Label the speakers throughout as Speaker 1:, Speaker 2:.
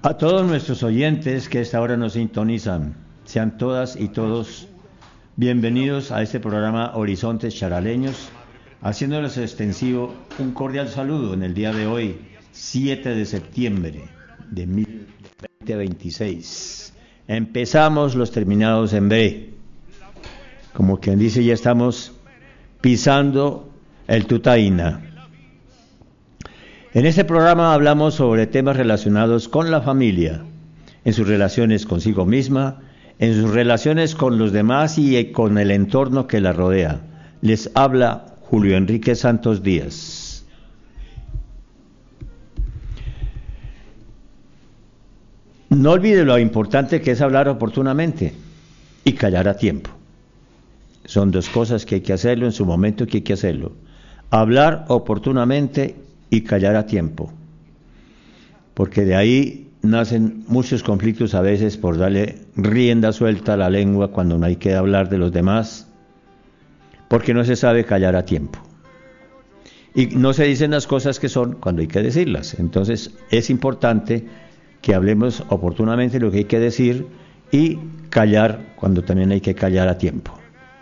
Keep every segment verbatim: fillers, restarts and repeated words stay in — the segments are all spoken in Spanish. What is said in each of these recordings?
Speaker 1: A todos nuestros oyentes que a esta hora nos sintonizan, sean todas y todos bienvenidos a este programa Horizontes Charaleños, haciéndoles extensivo un cordial saludo en el día de hoy, siete de septiembre de dos mil veintiséis. Empezamos los terminados en B. Como quien dice, ya estamos pisando el Tutaína. En este programa hablamos sobre temas relacionados con la familia, en sus relaciones consigo misma, en sus relaciones con los demás y con el entorno que la rodea. Les habla Julio Enrique Santos Díaz. No olvide lo importante que es hablar oportunamente y callar a tiempo. Son dos cosas que hay que hacerlo en su momento que hay que hacerlo. Hablar oportunamente y callar a tiempo, porque de ahí nacen muchos conflictos a veces por darle rienda suelta a la lengua cuando no hay que hablar de los demás, porque no se sabe callar a tiempo. Y no se dicen las cosas que son cuando hay que decirlas. Entonces es importante que hablemos oportunamente lo que hay que decir y callar cuando también hay que callar a tiempo.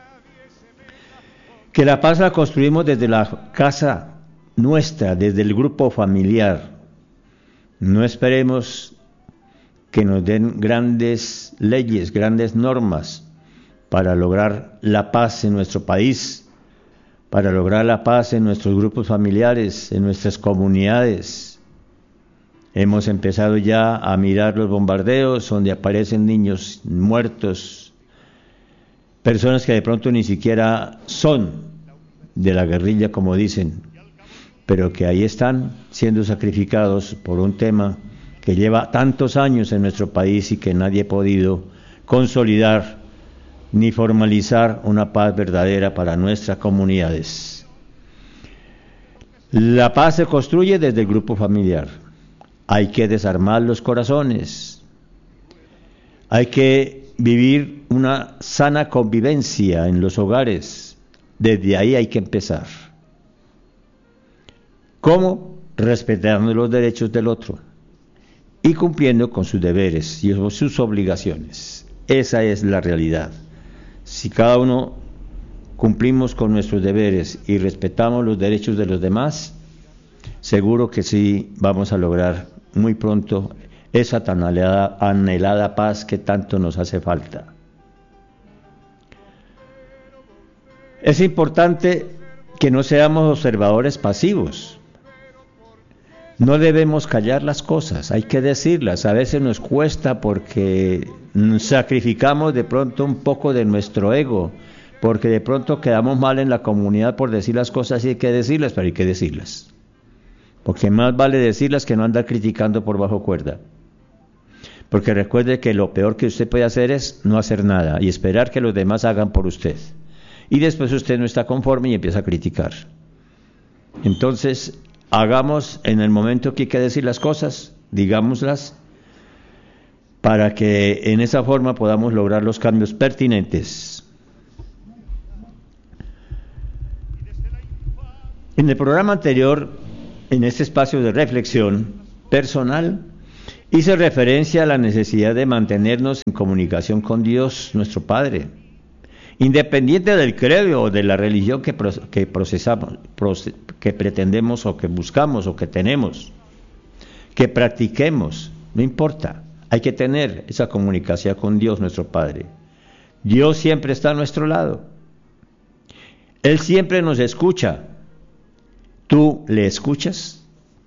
Speaker 1: Que la paz la construimos desde la casa nuestra, desde el grupo familiar. No esperemos que nos den grandes leyes, grandes normas para lograr la paz en nuestro país, para lograr la paz en nuestros grupos familiares, en nuestras comunidades. Hemos empezado ya a mirar los bombardeos donde aparecen niños muertos, personas que de pronto ni siquiera son de la guerrilla, como dicen, pero que ahí están siendo sacrificados por un tema que lleva tantos años en nuestro país y que nadie ha podido consolidar ni formalizar una paz verdadera para nuestras comunidades. La paz se construye desde el grupo familiar. Hay que desarmar los corazones. Hay que vivir una sana convivencia en los hogares. Desde ahí hay que empezar. ¿Cómo? Respetando los derechos del otro y cumpliendo con sus deberes y sus obligaciones. Esa es la realidad. Si cada uno cumplimos con nuestros deberes y respetamos los derechos de los demás, seguro que sí vamos a lograr muy pronto esa tan anhelada, anhelada paz que tanto nos hace falta. Es importante que no seamos observadores pasivos. No debemos callar las cosas, hay que decirlas. A veces nos cuesta porque sacrificamos de pronto un poco de nuestro ego, porque de pronto quedamos mal en la comunidad por decir las cosas y hay que decirlas, pero hay que decirlas. Porque más vale decirlas que no andar criticando por bajo cuerda. Porque recuerde que lo peor que usted puede hacer es no hacer nada y esperar que los demás hagan por usted. Y después usted no está conforme y empieza a criticar. Entonces, hagamos en el momento que hay que decir las cosas, digámoslas, para que en esa forma podamos lograr los cambios pertinentes. En el programa anterior, en este espacio de reflexión personal, hice referencia a la necesidad de mantenernos en comunicación con Dios, nuestro Padre, independiente del credo o de la religión que, que procesamos, proce, que pretendemos o que buscamos o que tenemos, que practiquemos, no importa, hay que tener esa comunicación con Dios, nuestro Padre. Dios siempre está a nuestro lado. Él siempre nos escucha. ¿Tú le escuchas?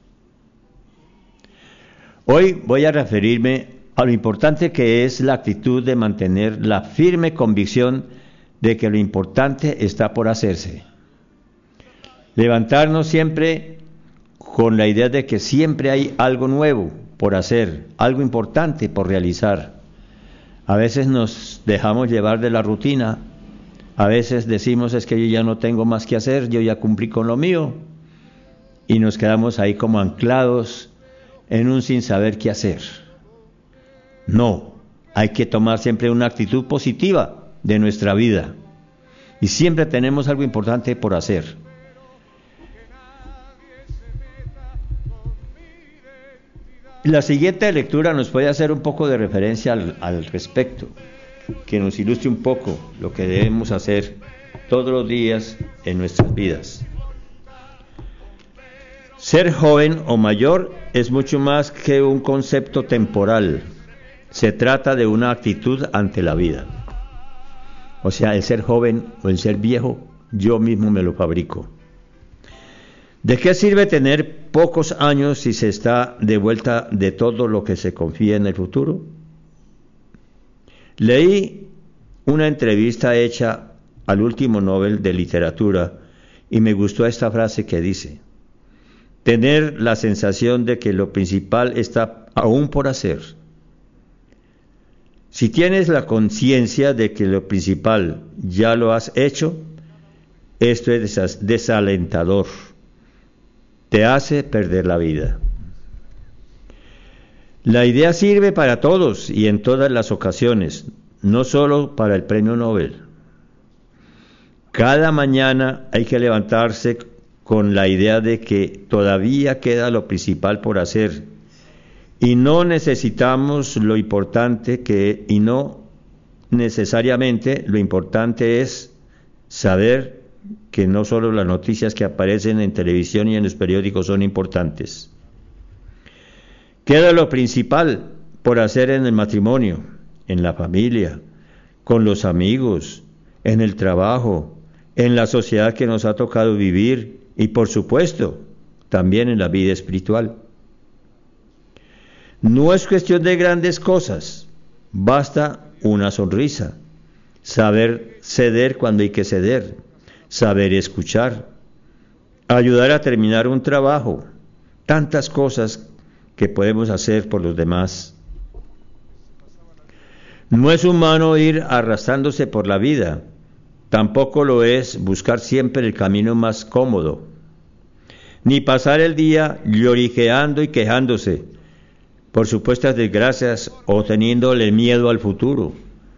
Speaker 1: Hoy voy a referirme a lo importante que es la actitud de mantener la firme convicción de que lo importante está por hacerse. Levantarnos siempre con la idea de que siempre hay algo nuevo por hacer, algo importante por realizar. A veces nos dejamos llevar de la rutina, a veces decimos es que yo ya no tengo más que hacer, yo ya cumplí con lo mío, y nos quedamos ahí como anclados en un sin saber qué hacer. No, hay que tomar siempre una actitud positiva de nuestra vida, y siempre tenemos algo importante por hacer. La siguiente lectura nos puede hacer un poco de referencia al, al respecto, que nos ilustre un poco lo que debemos hacer todos los días en nuestras vidas. Ser joven o mayor es mucho más que un concepto temporal. Se trata de una actitud ante la vida. O sea, el ser joven o el ser viejo, yo mismo me lo fabrico. ¿De qué sirve tener pocos años si se está de vuelta de todo lo que se confía en el futuro? Leí una entrevista hecha al último Nobel de Literatura y me gustó esta frase que dice: tener la sensación de que lo principal está aún por hacer. Si tienes la conciencia de que lo principal ya lo has hecho, esto es desalentador. Te hace perder la vida. La idea sirve para todos y en todas las ocasiones, no solo para el premio Nobel. Cada mañana hay que levantarse con la idea de que todavía queda lo principal por hacer y no necesitamos lo importante que y no necesariamente lo importante es saber que no solo las noticias que aparecen en televisión y en los periódicos son importantes. Queda lo principal por hacer en el matrimonio, en la familia, con los amigos, en el trabajo, en la sociedad que nos ha tocado vivir y, por supuesto, también en la vida espiritual. No es cuestión de grandes cosas, basta una sonrisa, saber ceder cuando hay que ceder, saber escuchar, ayudar a terminar un trabajo, tantas cosas que podemos hacer por los demás. No es humano ir arrastrándose por la vida, tampoco lo es buscar siempre el camino más cómodo, ni pasar el día lloriqueando y quejándose por supuestas desgracias o teniéndole miedo al futuro.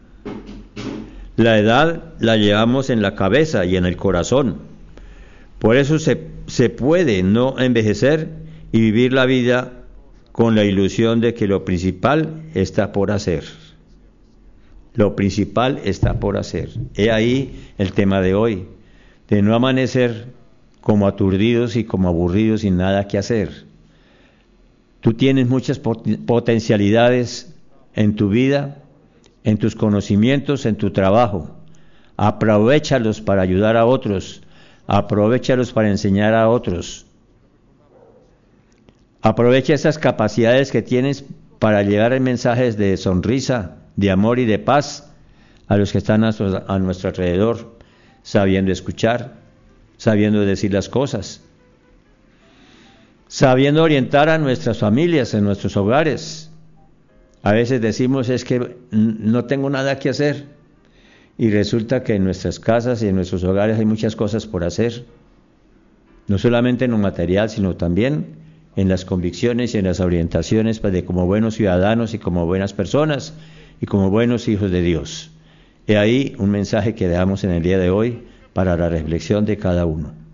Speaker 1: La edad la llevamos en la cabeza y en el corazón. Por eso se, se puede no envejecer y vivir la vida con la ilusión de que lo principal está por hacer. Lo principal está por hacer. He ahí el tema de hoy, de no amanecer como aturdidos y como aburridos sin nada que hacer. Tú tienes muchas potencialidades en tu vida, en tus conocimientos, en tu trabajo. Aprovéchalos para ayudar a otros, aprovéchalos para enseñar a otros. Aprovecha esas capacidades que tienes para llevar mensajes de sonrisa, de amor y de paz a los que están a, su, a nuestro alrededor, sabiendo escuchar, sabiendo decir las cosas, sabiendo orientar a nuestras familias, en nuestros hogares. A veces decimos es que no tengo nada que hacer y resulta que en nuestras casas y en nuestros hogares hay muchas cosas por hacer, no solamente en lo material, sino también en las convicciones y en las orientaciones pues, de como buenos ciudadanos y como buenas personas y como buenos hijos de Dios. He ahí un mensaje que dejamos en el día de hoy para la reflexión de cada uno.